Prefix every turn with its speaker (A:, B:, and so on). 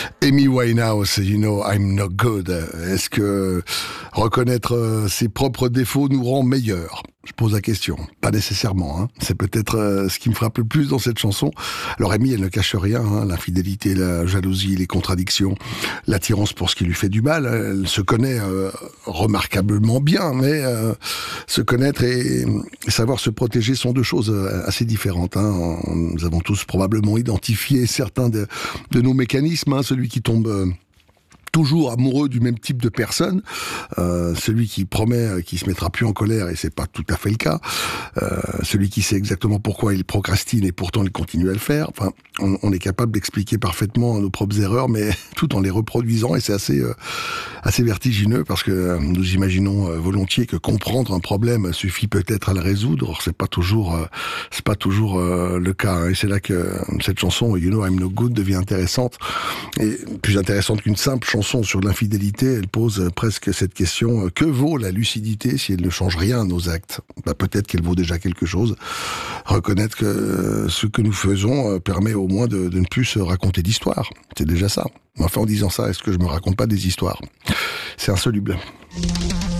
A: Amy Winehouse, You Know I'm No Good. Est-ce que reconnaître ses propres défauts nous rend meilleurs ? Je pose la question. Pas nécessairement. Hein. C'est peut-être ce qui me frappe le plus dans cette chanson. Alors Amy, elle ne cache rien. Hein. L'infidélité, la jalousie, les contradictions, l'attirance pour ce qui lui fait du mal. Elle se connaît remarquablement bien, mais se connaître et savoir se protéger sont deux choses assez différentes. Hein. Nous avons tous probablement identifié certains de nos mécanismes. Hein. Celui qui tombe toujours amoureux du même type de personne, celui qui promet qu'il se mettra plus en colère et c'est pas tout à fait le cas, celui qui sait exactement pourquoi il procrastine et pourtant il continue à le faire. Enfin, on est capable d'expliquer parfaitement nos propres erreurs, mais tout en les reproduisant, et c'est assez vertigineux parce que nous imaginons volontiers que comprendre un problème suffit peut-être à le résoudre. Or, c'est pas toujours le cas. Hein. Et c'est là que cette chanson You Know I'm No Good devient intéressante, et plus intéressante qu'une simple chanson sur l'infidélité. Elle pose presque cette question: que vaut la lucidité si elle ne change rien à nos actes ? Peut-être qu'elle vaut déjà quelque chose. Reconnaître que ce que nous faisons permet au moins de ne plus se raconter d'histoires. C'est déjà ça. Mais enfin, en disant ça, est-ce que je me raconte pas des histoires ? C'est insoluble.